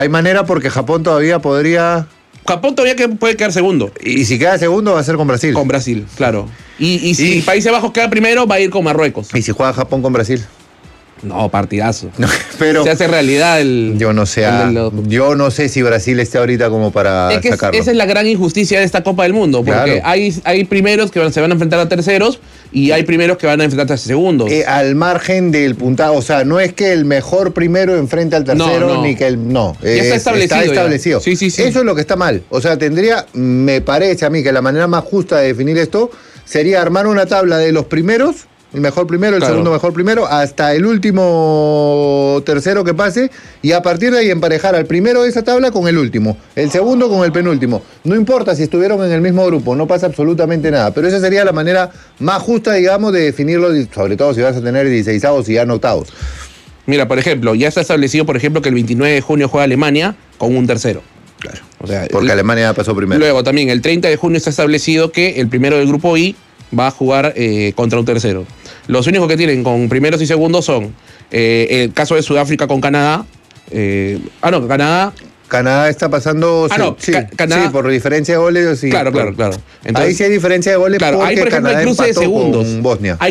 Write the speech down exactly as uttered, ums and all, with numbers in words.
Hay manera porque Japón todavía podría... Japón todavía que puede quedar segundo. Y si queda segundo va a ser con Brasil. Con Brasil, claro. Y, y si Y- Países Bajos queda primero, va a ir con Marruecos. ¿Y si juega Japón con Brasil? No, partidazo. No, pero Se hace realidad el... yo no sé, el ah, de los- yo no sé si Brasil esté ahorita como para Es que es- sacarlo. esa es la gran injusticia de esta Copa del Mundo, porque Claro. hay, hay primeros que van- se van a enfrentar a terceros y hay primeros que van a enfrentarse a segundos. Eh, al margen del puntado, o sea, no es que el mejor primero enfrente al tercero, No, no. ni que el... No, Ya está es- establecido Está ya. establecido. Sí, sí, sí. Eso es lo que está mal. O sea, tendría, me parece a mí que la manera más justa de definir esto sería armar una tabla de los primeros, el mejor primero, el Claro. segundo mejor primero, hasta el último tercero que pase, y a partir de ahí emparejar al primero de esa tabla con el último, el segundo con el penúltimo. No importa si estuvieron en el mismo grupo, no pasa absolutamente nada, pero esa sería la manera más justa, digamos, de definirlo, sobre todo si vas a tener dieciseisavos y ya no octavos. Mira, por ejemplo, ya está establecido, por ejemplo, que el veintinueve de junio juega Alemania con un tercero. Claro. O sea, Porque el- Alemania ya pasó primero. Luego también, el treinta de junio está establecido que el primero del grupo I va a jugar eh, contra un tercero. Los únicos que tienen con primeros y segundos son eh, el caso de Sudáfrica con Canadá. eh, ah, no, Canadá. Canadá está pasando, Ah, sí, no, sí, Ca- Canadá- sí, por diferencia de goles. Sí, Claro, por- claro, claro. Ahí sí hay diferencia de goles claro, porque hay, por ejemplo, Canadá el cruce de empató segundos. con Bosnia. Hay